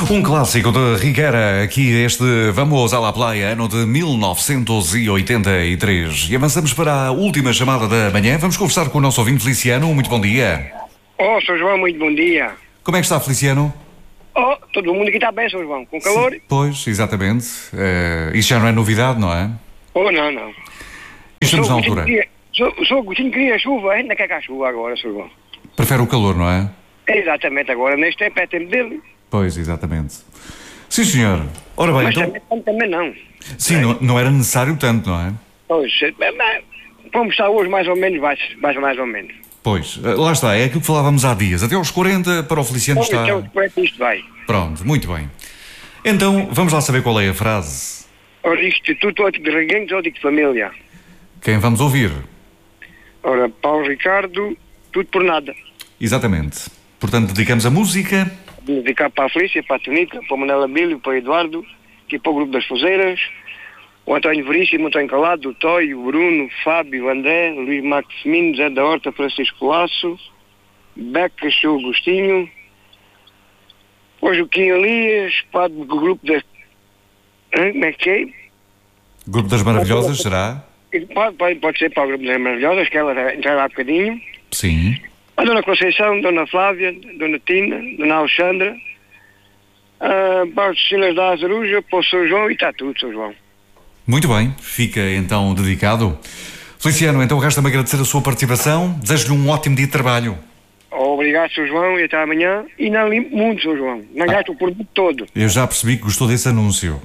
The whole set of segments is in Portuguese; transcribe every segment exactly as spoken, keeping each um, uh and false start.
Um clássico de Rigueira, aqui este Vamos à la Playa, ano de mil novecentos e oitenta e três. E avançamos para a última chamada da manhã. Vamos conversar com o nosso ouvinte Feliciano. Muito bom dia. Oh, Sr. João, muito bom dia. Como é que está, Feliciano? Oh, todo mundo aqui está bem, Sr. João, com calor? Sim, pois, exatamente. Uh, isso já não é novidade, não é? Oh, não, não. Estamos na altura. O Sr. Agostinho queria chuva, ainda quer que há chuva agora, Sr. João. Prefere o calor, não é? É exatamente, agora neste tempo é tempo dele. Pois, exatamente. Sim, senhor. Ora bem, mas então... também, também não. Sim, é. não, não era necessário tanto, não é? Pois, vamos estar hoje mais ou menos, mais, mais, mais ou menos. Pois, lá está, é aquilo que falávamos há dias. Até aos quarenta, para o Feliciano Pois, está... Até aos quarenta isto vai. Pronto, muito bem. Então, vamos lá saber qual é a frase. Ora, Instituto Ótico de Reguengos, Ótico de Família. Quem vamos ouvir? Ora, Paulo Ricardo, tudo por nada. Exatamente. Portanto, dedicamos a música... Dedicar para a Felícia, para a Tonica, para o Manela Bílio, para o Eduardo, aqui para o Grupo das Fuzeiras, o António Veríssimo, o António Calado, o Toy, o Bruno, o Fábio, o André, o Luís Maximino, Zé da Horta, Francisco Laço, Beca, Show Agostinho, o Joaquim Elias, para o Grupo das... Hã? Como é que é? Grupo das Maravilhosas, será? Pode, pode, pode ser para o Grupo das Maravilhosas, que ela entrava há bocadinho. Sim. A Dona Conceição, Dona Flávia, Dona Tina, Dona Alexandra, uh, para os Silas da Azaruja, para o São João e está tudo, São João. Muito bem, fica então dedicado. Feliciano, então resta-me agradecer a sua participação, desejo-lhe um ótimo dia de trabalho. Obrigado, São João, e até amanhã. E não limpo muito, São João, não gasto o produto todo. Eu já percebi que gostou desse anúncio.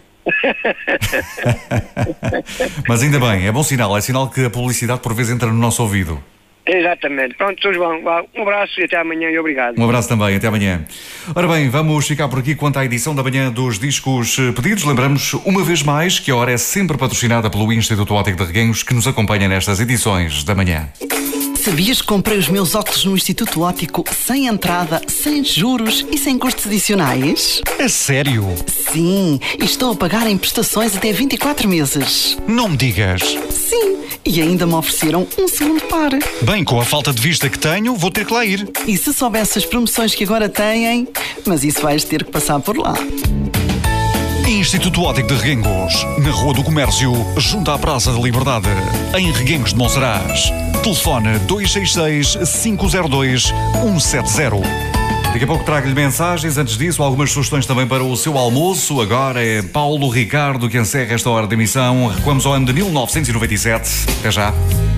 Mas ainda bem, é bom sinal, é sinal que a publicidade por vezes entra no nosso ouvido. Exatamente. Pronto, São João, um abraço e até amanhã e obrigado. Um abraço também, até amanhã. Ora bem, vamos ficar por aqui quanto à edição da manhã dos discos pedidos. Lembramos uma vez mais que a hora é sempre patrocinada pelo Instituto Ótico de Reguengos, que nos acompanha nestas edições da manhã. Sabias que comprei os meus óculos no Instituto Ótico sem entrada, sem juros e sem custos adicionais? É sério? Sim, e estou a pagar em prestações até vinte e quatro meses. Não me digas. Sim, e ainda me ofereceram um segundo par. Bem, com a falta de vista que tenho, vou ter que lá ir. E se soubesse as promoções que agora têm, mas isso vais ter que passar por lá. Instituto Ótico de Reguengos, na Rua do Comércio, junto à Praça da Liberdade, em Reguengos de Monsaraz. Telefone dois seis seis, cinco zero dois, um sete zero. Daqui a pouco trago-lhe mensagens. Antes disso, algumas sugestões também para o seu almoço. Agora é Paulo Ricardo que encerra esta hora de emissão. Recuamos ao ano de mil novecentos e noventa e sete. Até já.